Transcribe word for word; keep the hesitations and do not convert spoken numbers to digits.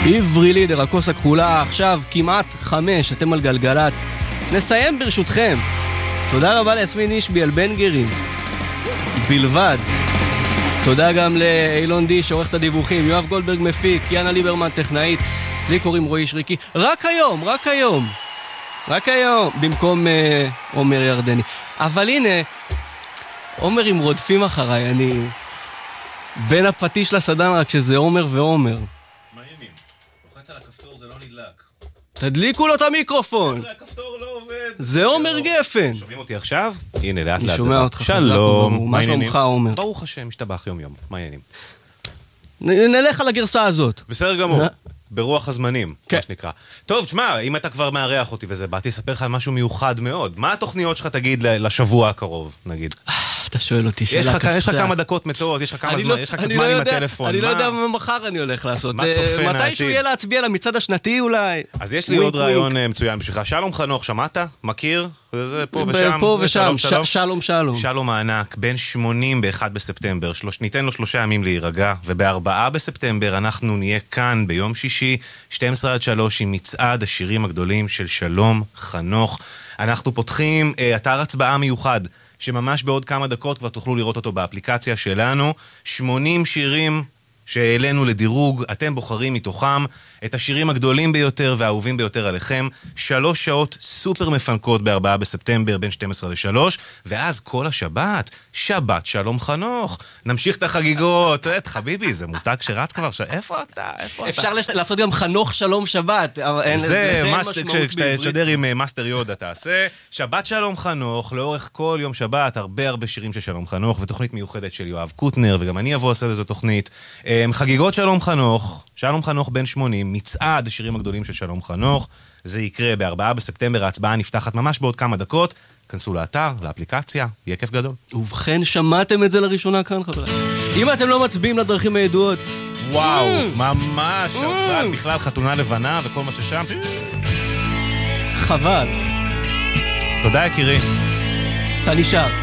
עברי לידר, הכוס הכחולה, עכשיו כמעט חמש, אתם על גלגלץ. נסיים ברשותכם. תודה רבה ליסמין אישבי על בנגרים. בלבד. תודה גם לאילון דיש, עורך את הדיווחים, יואב גולדברג מפיק, יאנה ליברמן טכנאית, לי קוראים רועי שריקי. רק היום, רק היום. רק היום, במקום אה, עומר ירדני. אבל הנה, עומרים רודפים אחריי, אני בין הפטיש לסדן רק שזה עומר ועומר. מעניינים. לוחץ על הכפתור זה לא נדלק. תדליקו לו את המיקרופון. הכפתור לא עובד. זה עומר גפן. שומעים אותי עכשיו? הנה, לאט לאט זה. אני שומע אותך חזק. שלום, מה שלומך עומר? ברוך השם, משתבח יום יום. מה העניינים? נלך על הגרסה הזאת. בסדר גמור. ברוח הזמנים, מה שנקרא. טוב, תשמע, אם אתה כבר מארח אותי וזה, באתי לספר לך על משהו מיוחד מאוד. מה התוכניות שלך תגיד לשבוע הקרוב, נגיד? אתה שואל אותי שאלה קשה. יש לך כמה דקות מתות, יש לך כמה זמן, יש לך קצת זמן עם הטלפון. אני לא יודע מה מחר אני הולך לעשות. מה צופן העתיד? מתי שהוא יהיה להצביע למצד השנתי אולי. אז יש לי עוד רעיון מצוין בשבילך. שלום חנוך, שמעת? מכיר? זה פה ושם. פה ושם, שלום שלום. שלום הענק, בין שמונים ואחד בספטמבר, ניתן לו שלושה ימים להירגע, ובארבעה בספטמבר אנחנו נהיה כאן ביום שישי, שתים עשרה עד שלוש, עם מצעד השירים הגדולים של שלום חנוך. אנחנו פותחים אה, אתר הצבעה מיוחד, שממש בעוד כמה דקות כבר תוכלו לראות אותו באפליקציה שלנו. שמונים שירים שהעלינו לדירוג, אתם בוחרים מתוכם את השירים הגדולים ביותר והאהובים ביותר עליכם. שלוש שעות סופר מפנקות בארבעה בספטמבר בין שתים עשרה לשלוש, ואז כל השבת, שבת שלום חנוך. נמשיך את החגיגות. את חביבי, זה מותג שרץ כבר, ש... איפה אתה? איפה אפשר אתה? לש... לעשות גם חנוך שלום שבת. זה, כשאתה תשדר עם מאסטר יודה תעשה. שבת שלום חנוך, לאורך כל יום שבת, הרבה הרבה שירים של שלום חנוך, ותוכנית מיוחדת של יואב קוטנר, וגם אני אבוא עושה לזה תוכנית. חגיגות שלום חנוך, שלום חנוך בן שמונים, מצעד השירים הגדולים של שלום חנוך. זה יקרה בארבעה בספטמבר, ההצבעה נפתחת ממש בעוד כמה דקות. כנסו לאתר, לאפליקציה, יהיה כיף גדול. ובכן, שמעתם את זה לראשונה כאן, חבר'ה. אם אתם לא מצביעים לדרכים הידועות, וואו, ממש, אבל בכלל חתונה לבנה וכל מה ששם. חבל. תודה יקירי. אתה נשאר.